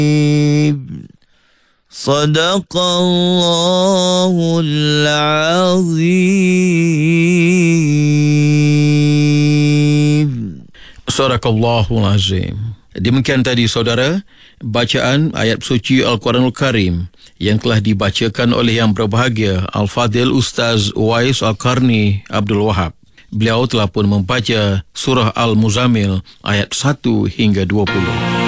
Sadaqallahul azim. Sadaqallahul azim. Demikian tadi saudara, bacaan ayat suci Al-Quranul Karim yang telah dibacakan oleh yang berbahagia Al-Fadhil Ustaz Uwais Al-Qarni Abdul Wahab. Beliau telah pun membaca surah Al-Muzammil ayat 1 hingga 20.